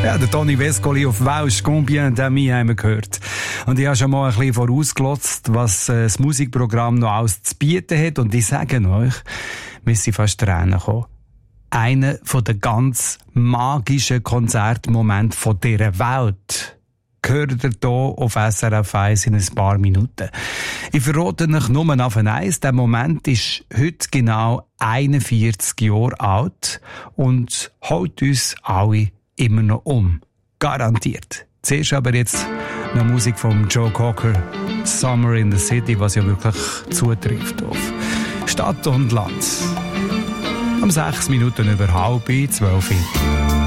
Ja, der Toni Vescoli auf Welsh, Combien d'amis haben wir gehört. Und ich habe schon mal ein bisschen vorausgelotzt, was das Musikprogramm noch alles zu bieten hat. Und ich sage euch, wir sind fast Tränen gekommen. Einer der ganz magischen Konzertmomente von dieser Welt gehört ihr hier auf SRF 1 in ein paar Minuten. Ich verrate euch nur auf eins. Der Moment ist heute genau 41 Jahre alt und holt uns alle immer noch um. Garantiert. Zuerst aber jetzt noch Musik von Joe Cocker, Summer in the City, was ja wirklich zutrifft auf Stadt und Land. Um 6 Minuten über 11:30.